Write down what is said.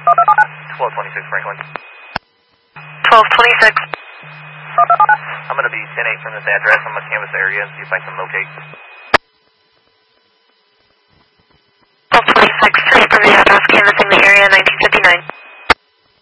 1226 Franklin. 1226. I'm going to be 10-8 from this address. I'm going to canvas the area and see if I can locate. 1226.